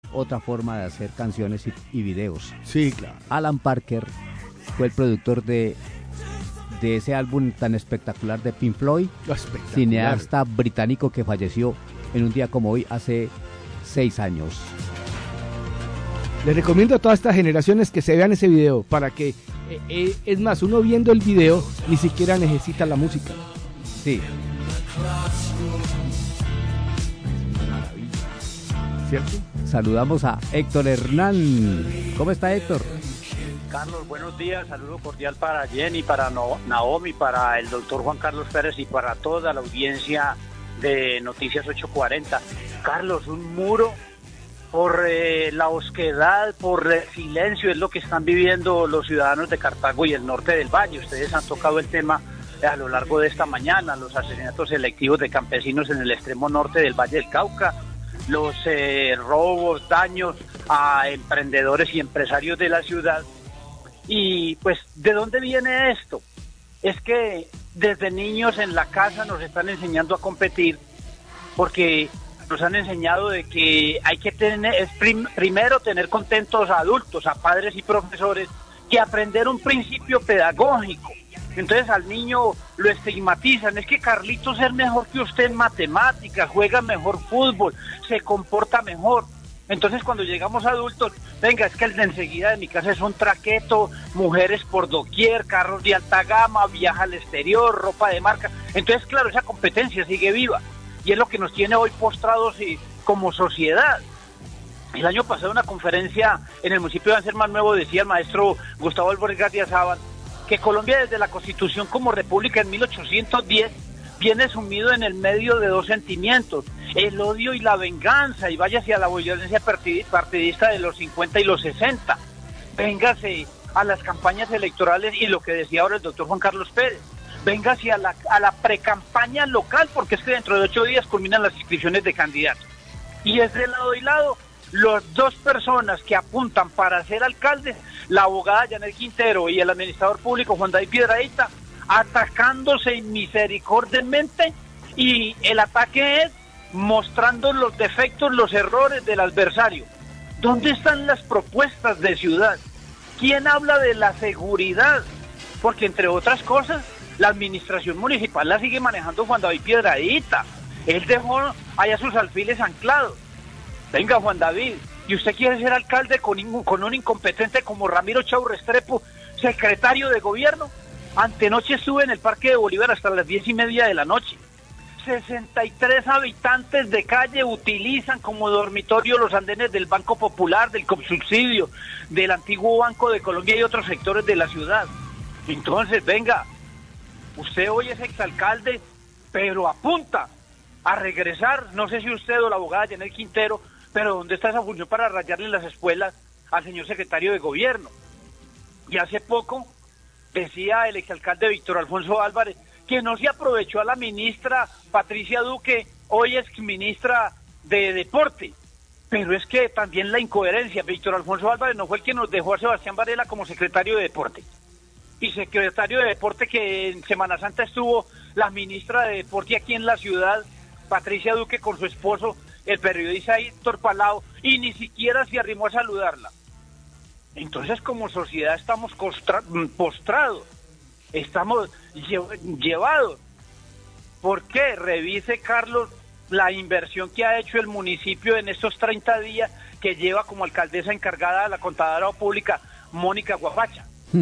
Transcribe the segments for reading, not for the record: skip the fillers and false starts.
otra forma de hacer canciones y videos. Sí, claro. Alan Parker fue el productor de ese álbum tan espectacular de Pink Floyd, cineasta británico que falleció en un día como hoy hace 6 años. Les recomiendo a todas estas generaciones que se vean ese video para que, es más, uno viendo el video ni siquiera necesita la música. Sí. ¿Cierto? Saludamos a Héctor Hernán. ¿Cómo está, Héctor? Carlos, buenos días, saludo cordial para Jenny, para Naomi, para el doctor Juan Carlos Pérez y para toda la audiencia de Noticias 840. Carlos, un muro por la osquedad, por el silencio, es lo que están viviendo los ciudadanos de Cartago y el norte del Valle. Ustedes han tocado el tema a lo largo de esta mañana, los asesinatos selectivos de campesinos en el extremo norte del Valle del Cauca, los robos, daños a emprendedores y empresarios de la ciudad. Y pues, ¿de dónde viene esto? Es que desde niños en la casa nos están enseñando a competir, porque nos han enseñado de que hay que tener, primero tener contentos a adultos, a padres y profesores, que aprender un principio pedagógico. Entonces al niño lo estigmatizan, es que Carlitos es mejor que usted en matemáticas, juega mejor fútbol, se comporta mejor. Entonces cuando llegamos a adultos, venga, es que el de enseguida de mi casa es un traqueto, mujeres por doquier, carros de alta gama, viaja al exterior, ropa de marca. Entonces claro, esa competencia sigue viva y es lo que nos tiene hoy postrados como sociedad. El año pasado en una conferencia en el municipio de Anserma Nuevo decía el maestro Gustavo Álvarez Gardiazabal que Colombia desde la Constitución como república en 1810 viene sumido en el medio de dos sentimientos, el odio y la venganza, y vaya hacia la violencia partidista de los 50 y los 60. Véngase a las campañas electorales y lo que decía ahora el doctor Juan Carlos Pérez, véngase a la precampaña local, porque es que dentro de 8 días culminan las inscripciones de candidatos. Y es de lado y lado, las dos personas que apuntan para ser alcaldes, la abogada Yanel Quintero y el administrador público Juan David Piedrahita, atacándose misericordiamente, y el ataque es mostrando los defectos, los errores del adversario. ¿Dónde están las propuestas de ciudad? ¿Quién habla de la seguridad? Porque entre otras cosas, la administración municipal la sigue manejando Juan David Piedrahita. Él dejó allá sus alfiles anclados. Venga, Juan David, ¿y usted quiere ser alcalde con un incompetente como Ramiro Chau Restrepo, secretario de gobierno? Antenoche estuve en el Parque de Bolívar hasta las 10:30 de la noche. 63 habitantes de calle utilizan como dormitorio los andenes del Banco Popular, del Subsidio, del antiguo Banco de Colombia y otros sectores de la ciudad. Entonces, venga, usted hoy es exalcalde, pero apunta a regresar, no sé si usted o la abogada Yanel Quintero, pero ¿dónde está esa función para rayarle las espuelas al señor secretario de gobierno? Y hace poco decía el exalcalde Víctor Alfonso Álvarez que no se aprovechó a la ministra Patricia Duque, hoy es ministra de Deporte, pero es que también la incoherencia, Víctor Alfonso Álvarez no fue el que nos dejó a Sebastián Varela como secretario de Deporte, y secretario de Deporte que en Semana Santa estuvo la ministra de Deporte aquí en la ciudad, Patricia Duque, con su esposo, el periodista Héctor Palao, y ni siquiera se arrimó a saludarla. Entonces, como sociedad estamos postrados, estamos llevados. ¿Por qué? Revise, Carlos, la inversión que ha hecho el municipio en estos 30 días que lleva como alcaldesa encargada de la contadora pública, Mónica Guapacha.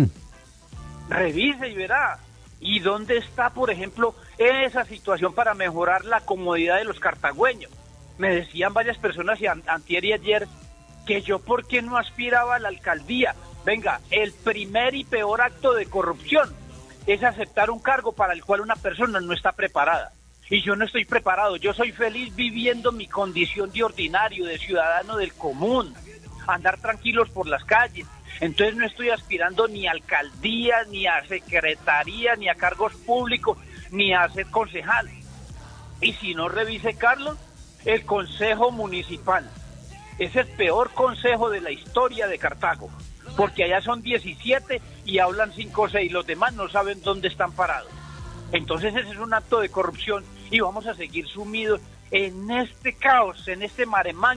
Revise y verá. ¿Y dónde está, por ejemplo, esa situación para mejorar la comodidad de los cartagüeños? Me decían varias personas antier y ayer que yo por qué no aspiraba a la alcaldía. Venga, el primer y peor acto de corrupción es aceptar un cargo para el cual una persona no está preparada. Y yo no estoy preparado, yo soy feliz viviendo mi condición de ordinario, de ciudadano del común, andar tranquilos por las calles. Entonces no estoy aspirando ni a alcaldía, ni a secretaría, ni a cargos públicos, ni a ser concejal. Y si no, revise, Carlos, el Consejo Municipal. Es el peor consejo de la historia de Cartago, porque allá son 17 y hablan 5 o 6, los demás no saben dónde están parados. Entonces ese es un acto de corrupción y vamos a seguir sumidos en este caos, en este mare magnum,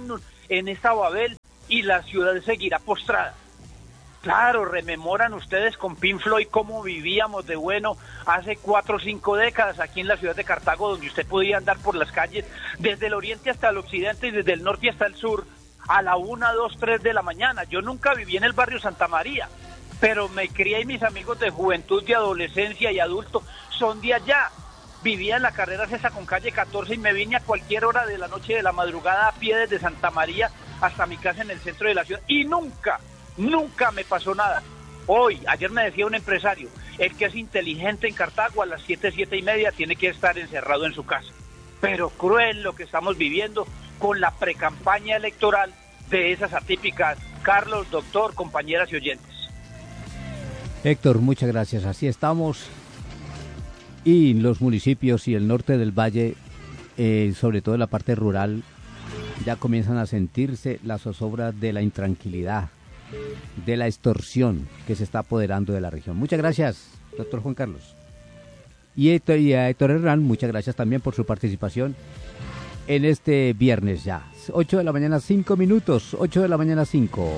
en esta Babel y la ciudad seguirá postrada. Claro, rememoran ustedes con Pink Floyd cómo vivíamos de bueno hace 4 o 5 décadas aquí en la ciudad de Cartago, donde usted podía andar por las calles desde el oriente hasta el occidente y desde el norte hasta el sur a la 1, 2, 3 de la mañana. Yo nunca viví en el barrio Santa María, pero me crié y mis amigos de juventud, de adolescencia y adulto son de allá. Vivía en la carrera César con calle 14 y me vine a cualquier hora de la noche, de la madrugada, a pie desde Santa María hasta mi casa en el centro de la ciudad y nunca me pasó nada. Ayer me decía un empresario, el que es inteligente en Cartago a las 7, 7:30 tiene que estar encerrado en su casa. Pero cruel lo que estamos viviendo con la precampaña electoral de esas atípicas. Carlos, doctor, compañeras y oyentes. Héctor, muchas gracias. Así estamos. Y los municipios y el norte del valle, sobre todo en la parte rural, ya comienzan a sentirse la zozobra de la intranquilidad, de la extorsión que se está apoderando de la región. Muchas gracias, doctor Juan Carlos. Y a Héctor Herrán, muchas gracias también por su participación en este viernes ya. 8 de la mañana, 5 minutos. 8 de la mañana, 5.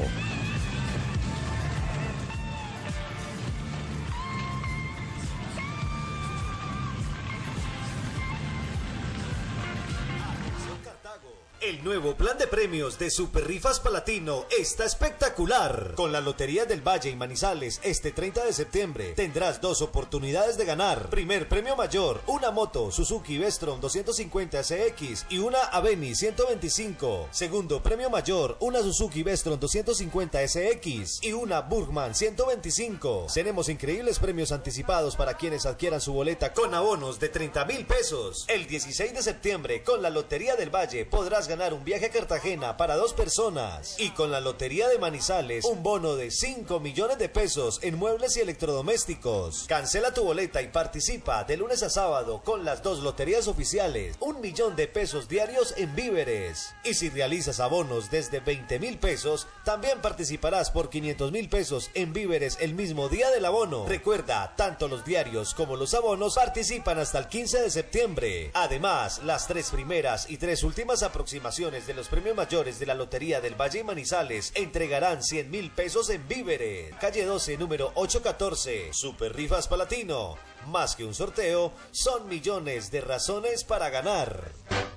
El nuevo plan de premios de Super Rifas Palatino está espectacular. Con la Lotería del Valle y Manizales este 30 de septiembre tendrás 2 oportunidades de ganar. Primer premio mayor, una moto Suzuki Vestron 250 SX y una Aveni 125. Segundo premio mayor, una Suzuki Vestron 250 SX y una Burgman 125. Tenemos increíbles premios anticipados para quienes adquieran su boleta con abonos de 30,000 pesos. El 16 de septiembre con la Lotería del Valle podrás ganar un viaje a Cartagena para 2 personas y con la Lotería de Manizales un bono de 5 millones de pesos en muebles y electrodomésticos. Cancela tu boleta y participa de lunes a sábado con las 2 loterías oficiales, 1 millón de pesos diarios en víveres. Y si realizas abonos desde 20,000 pesos, también participarás por 500,000 pesos en víveres el mismo día del abono. Recuerda, tanto los diarios como los abonos participan hasta el 15 de septiembre. Además, las 3 primeras y 3 últimas aproximaciones de los premios mayores de la Lotería del Valle y Manizales entregarán 100,000 pesos en víveres. Calle 12, número 814. Super Rifas Palatino. Más que un sorteo, son millones de razones para ganar.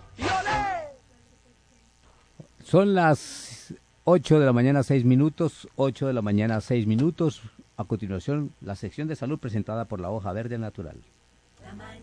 Son las 8 de la mañana, 6 minutos. 8 de la mañana, 6 minutos. A continuación, la sección de salud presentada por la Hoja Verde Natural.